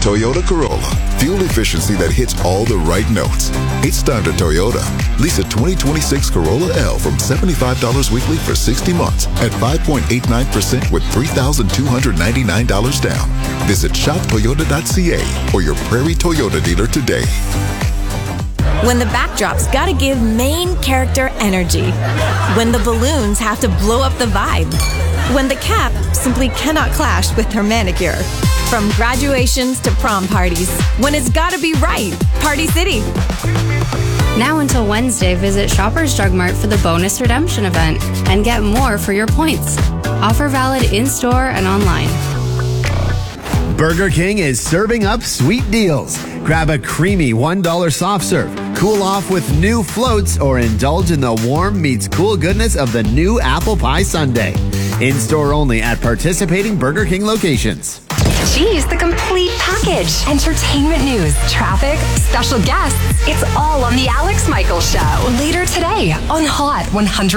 Toyota Corolla. Fuel efficiency that hits all the right notes. It's time to Toyota. Lease a 2026 Corolla L from $75 weekly for 60 months at 5.89% with $3,299 down. Visit shoptoyota.ca or your Prairie Toyota dealer today. When the backdrop's gotta give main character energy. When the balloons have to blow up the vibe. When the cap simply cannot clash with her manicure. From graduations to prom parties. When it's gotta be right. Party City. Now until Wednesday, visit Shoppers Drug Mart for the bonus redemption event and get more for your points. Offer valid in-store and online. Burger King is serving up sweet deals. Grab a creamy $1 soft serve, cool off with new floats, or indulge in the warm meets cool goodness of the new apple pie sundae. In-store only at participating Burger King locations. Geez, the complete package. Entertainment news, traffic, special guests. It's all on The Alex Michaels Show. Later today on Hot 100.